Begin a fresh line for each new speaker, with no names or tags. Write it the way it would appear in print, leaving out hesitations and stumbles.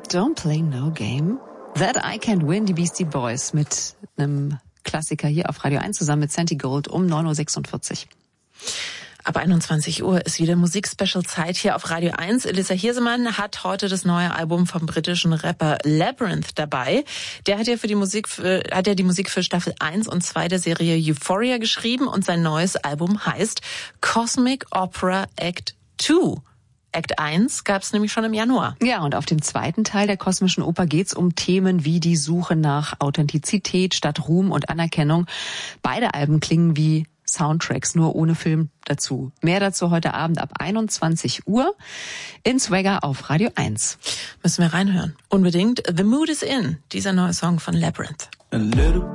Don't play no game. That I Can't Win, die Beastie Boys mit einem Klassiker hier auf Radio 1 zusammen mit Santi Gold um 9.46 Uhr.
Ab 21 Uhr ist wieder Musik-Special-Zeit hier auf Radio 1. Elissa Hirsemann hat heute das neue Album vom britischen Rapper Labyrinth dabei. Der hat ja die Musik für Staffel 1 und 2 der Serie Euphoria geschrieben und sein neues Album heißt Cosmic Opera Act 2. Act 1 gab es nämlich schon im Januar.
Ja, und auf dem zweiten Teil der kosmischen Oper geht's um Themen wie die Suche nach Authentizität statt Ruhm und Anerkennung. Beide Alben klingen wie Soundtracks, nur ohne Film dazu. Mehr dazu heute Abend ab 21 Uhr in Swagger auf Radio 1.
Müssen wir reinhören. Unbedingt. The Mood is In, dieser neue Song von Labyrinth.
A little